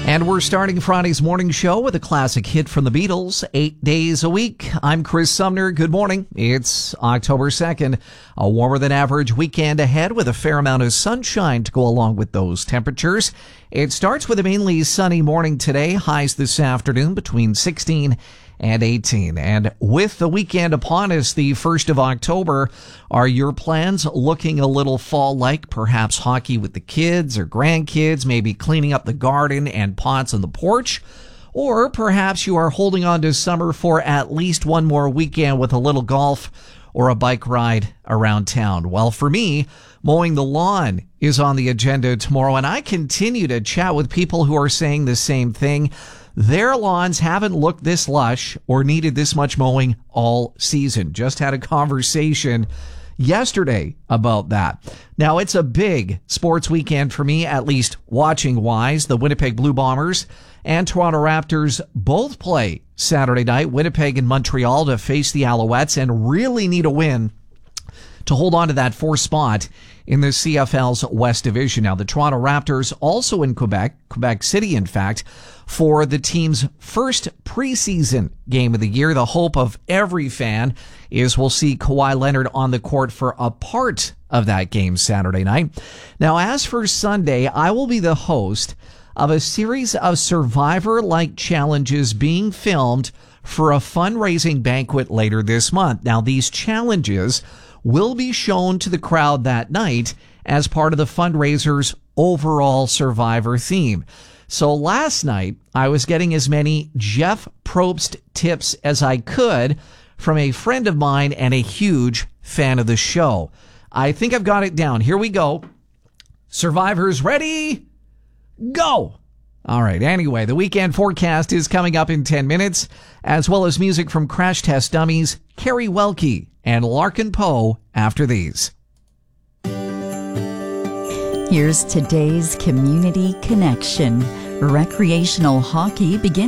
And we're starting Friday's morning show with a classic hit from the Beatles, 8 days a week. I'm Chris Sumner. Good morning. It's October 2nd, a warmer than average weekend ahead with a fair amount of sunshine to go along with those temperatures. It starts with a mainly sunny morning today, highs this afternoon between 16 and 18. And with the weekend upon us, the 1st of October, are your plans looking a little fall-like? Perhaps hockey with the kids or grandkids, maybe cleaning up the garden and pots on the porch? Or perhaps you are holding on to summer for at least one more weekend with a little golf or a bike ride around town. Well, for me, mowing the lawn is on the agenda tomorrow, and I continue to chat with people who are saying the same thing. Their lawns haven't looked this lush or needed this much mowing all season. Just had a conversation yesterday about that. Now, it's a big sports weekend for me, at least watching-wise. The Winnipeg Blue Bombers and Toronto Raptors both play Saturday night. Winnipeg and Montreal to face the Alouettes and really need a win to hold on to that fourth spot in the CFL's West Division. Now, the Toronto Raptors also in Quebec City, in fact, for the team's first preseason game of the year. The hope of every fan is we'll see Kawhi Leonard on the court for a part of that game Saturday night. Now, as for Sunday, I will be the host of a series of Survivor-like challenges being filmed for a fundraising banquet later this month. Now, these challenges will be shown to the crowd that night as part of the fundraiser's overall Survivor theme. So last night, I was getting as many Jeff Probst tips as I could from a friend of mine and a huge fan of the show. I think I've got it down. Here we go. Survivors ready? Go! All right. Anyway, the weekend forecast is coming up in 10 minutes, as well as music from Crash Test Dummies, Carrie Welke, and Larkin Poe after these. Here's today's Community Connection. Recreational hockey begins